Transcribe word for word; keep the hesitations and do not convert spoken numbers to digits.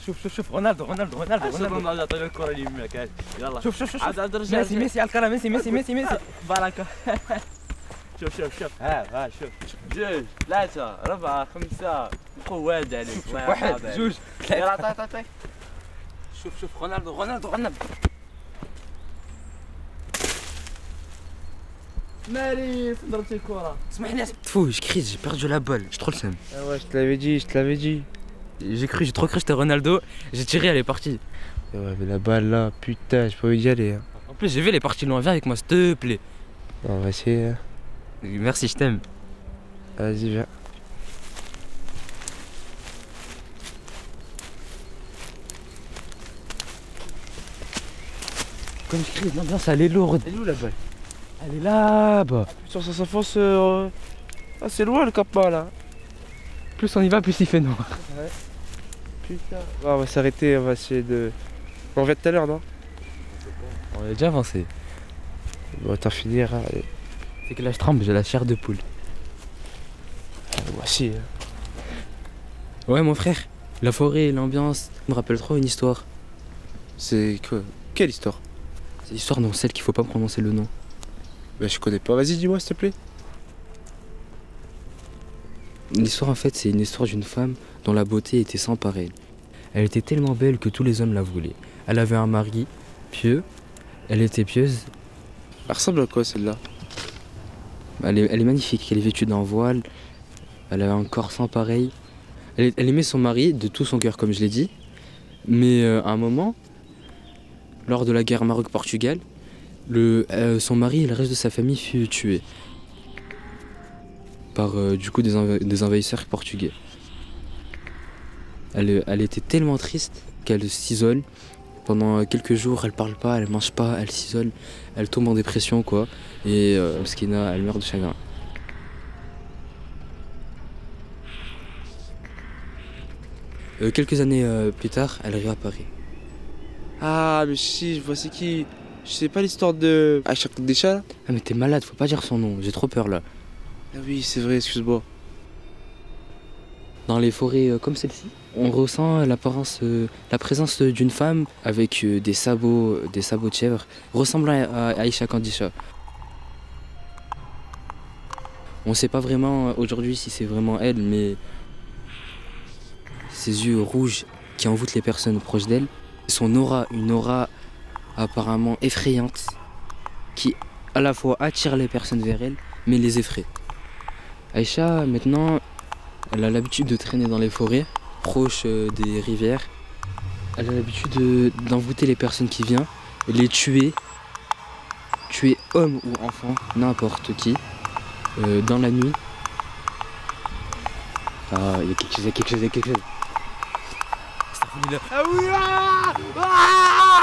شوف شوف شوف رونالدو رونالدو رونالدو شوف رونالدو رونالدو عطيله الكره ليماك هاي يلا شوف شوف شوف عاد شوف عاد رجع ميسي ميسي على الكره ميسي ميسي ميسي ميسي بركه شوف شوف شوف ها ها شوف جوج ثلاثة أربعة خمسة قواد عليك شوف الله واحد يرحم عليك. جوج يلا ثلاثة عطي عطي عطي شوف شوف رونالدو رونالدو رونالدو مالي ضربتي الكرة اسمح لي fou je crie j'ai perdu la balle j'ai trop le seum Ah ouais, je te l'avais dit, je te l'avais dit. j'ai cru j'ai trop cru que j'étais Ronaldo j'ai tiré elle est partie Et ouais, mais la balle là, putain, j'ai pas envie d'y aller. Hein. en plus j'ai vu elle est partie loin viens avec moi s'il te plaît On va essayer. Hein. merci je t'aime Vas-y, viens. comme je crie l'ambiance elle est lourde Elle est où la balle? elle est là-bas Putain, ça s'enfonce. Euh... Ah, c'est loin le cap-pas là. plus on y va plus il fait noir Putain. Ah, on va s'arrêter, on va essayer de. On vient tout à l'heure, non? on est déjà avancé Bon, autant finir. Hein. Allez. c'est que là je tremble j'ai la chair de poule Voici. Hein. ouais mon frère la forêt l'ambiance me rappelle trop une histoire C'est quoi? Quelle histoire? c'est l'histoire dont celle qu'il faut pas prononcer le nom Bah, je connais pas. Vas-y, dis-moi s'il te plaît. l'histoire en fait c'est une histoire d'une femme dont la beauté était sans pareil. Elle était tellement belle que tous les hommes la voulaient. Elle avait un mari pieux, elle était pieuse, Elle ressemble à quoi celle-là? elle est, elle est magnifique, elle est vêtue d'un voile, elle avait un corps sans pareil. Elle, elle aimait son mari de tout son cœur comme je l'ai dit, mais euh, à un moment, lors de la guerre Maroc-Portugal, le, euh, son mari et le reste de sa famille fut tué par euh, du coup des, env- des envahisseurs portugais. Elle, elle était tellement triste qu'elle s'isole. Pendant quelques jours, elle parle pas, elle mange pas, elle s'isole, elle tombe en dépression quoi. Et euh, Mskina, elle meurt de chagrin. Euh, quelques années euh, plus tard, elle réapparaît. Ah, mais si, je vois c'est qui. Je sais pas l'histoire de. Ah, chaque des chats là? Ah mais t'es malade, faut pas dire son nom, j'ai trop peur là. Ah oui, c'est vrai, excuse-moi. Dans les forêts euh, comme celle-ci, on ressent l'apparence, euh, la présence d'une femme avec euh, des sabots, des sabots de chèvre, ressemblant à, à Aïcha Kandisha. On sait pas vraiment euh, aujourd'hui si c'est vraiment elle, mais ses yeux rouges qui envoûtent les personnes proches d'elle, son aura, une aura apparemment effrayante, qui à la fois attire les personnes vers elle, mais les effraie. Aïcha, maintenant, elle a l'habitude de traîner dans les forêts, proches euh, des rivières. Elle a l'habitude de- d'envoûter les personnes qui viennent, et les tuer, tuer hommes ou enfants, n'importe qui, euh, dans la nuit. Ah, il y a quelque chose, il y a quelque chose, il y a quelque chose. Ah oui! Ah! Ah!